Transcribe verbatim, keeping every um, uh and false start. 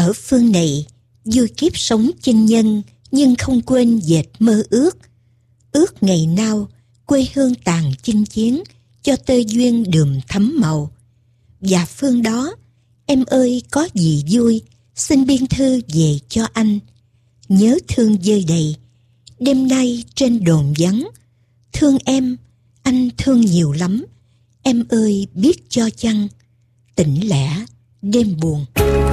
Ở phương này, vui kiếp sống chinh nhân, nhưng không quên dệt mơ ước. Ước ngày nào, quê hương tàn chinh chiến, cho tơ duyên đượm thắm màu. Và phương đó, em ơi có gì vui, xin biên thư về cho anh. Nhớ thương dơi đầy, đêm nay trên đồn vắng. Thương em, anh thương nhiều lắm, em ơi biết cho chăng. Tỉnh lẻ, đêm buồn.